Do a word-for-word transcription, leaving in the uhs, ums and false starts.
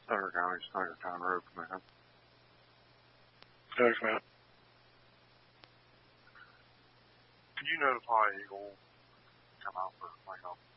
Thunder County, Snydertown Road, man. Thanks, man. Could you notify Eagle to come out for like a